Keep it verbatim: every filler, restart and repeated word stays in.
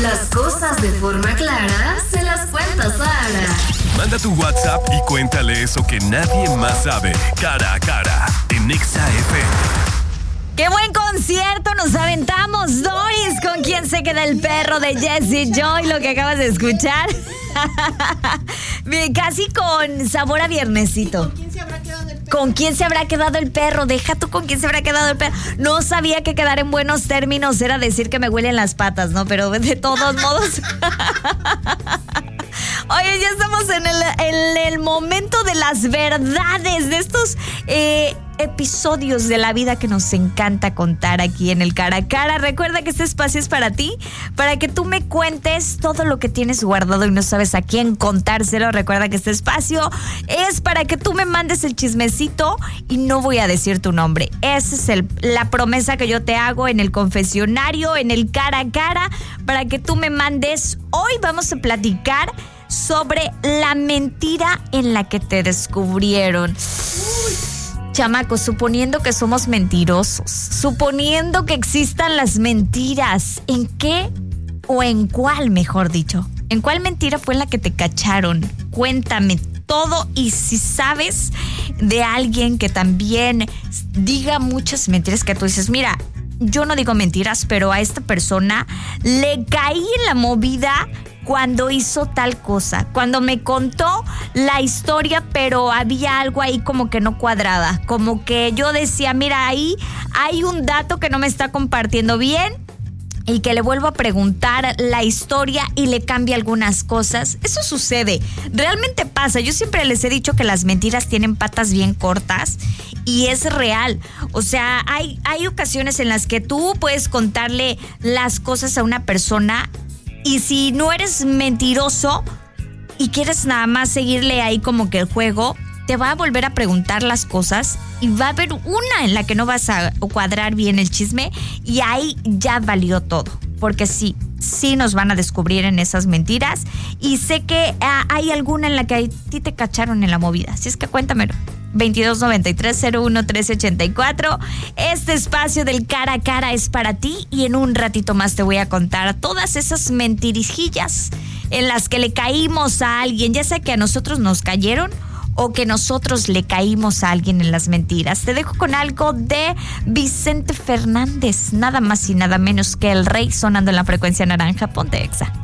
Las cosas de forma clara se las cuenta Sara. Manda tu WhatsApp y cuéntale eso que nadie más sabe. Cara a cara en Exa F M. ¡Qué buen concierto nos aventamos, Doris! ¿Con quién se queda el perro de Jessie Joy? Lo que acabas de escuchar. Casi con sabor a viernesito. ¿Con quién se habrá quedado el perro? ¿Con quién se habrá quedado el perro? Deja tú con quién se habrá quedado el perro. No sabía que quedar en buenos términos era decir que me huelen las patas, ¿no? Pero de todos modos... Oye, ya estamos en el, en el momento de las verdades, de estos eh, episodios de la vida que nos encanta contar aquí en el Cara a Cara. Recuerda que este espacio es para ti, para que tú me cuentes todo lo que tienes guardado y no sabes a quién contárselo. Recuerda que este espacio es para que tú me mandes el chismecito y no voy a decir tu nombre. Esa es el, la promesa que yo te hago en el confesionario, en el Cara a Cara, para que tú me mandes. Hoy vamos a platicar sobre la mentira en la que te descubrieron. Uy. Chamacos, suponiendo que somos mentirosos, suponiendo que existan las mentiras, ¿en qué o en cuál, mejor dicho? ¿En cuál mentira fue en la que te cacharon? Cuéntame todo, y si sabes de alguien que también diga muchas mentiras que tú dices, mira, yo no digo mentiras, pero a esta persona le caí en la movida cuando hizo tal cosa, cuando me contó la historia, pero había algo ahí como que no cuadraba, como que yo decía, mira, ahí hay un dato que no me está compartiendo bien, y que le vuelvo a preguntar la historia y le cambia algunas cosas. Eso sucede, realmente pasa. Yo siempre les he dicho que las mentiras tienen patas bien cortas y es real. O sea, hay, hay ocasiones en las que tú puedes contarle las cosas a una persona y si no eres mentiroso y quieres nada más seguirle ahí como que el juego, te va a volver a preguntar las cosas y va a haber una en la que no vas a cuadrar bien el chisme y ahí ya valió todo. Porque sí, sí nos van a descubrir en esas mentiras y sé que uh, hay alguna en la que a ti te cacharon en la movida. Así es que cuéntamelo. veintidós noventa y tres cero uno trece ochenta y cuatro. Este espacio del Cara a Cara es para ti y en un ratito más te voy a contar todas esas mentirijillas en las que le caímos a alguien, ya sea que a nosotros nos cayeron o que nosotros le caímos a alguien en las mentiras. Te dejo con algo de Vicente Fernández, nada más y nada menos que el rey, sonando en la frecuencia naranja. Ponte Exa.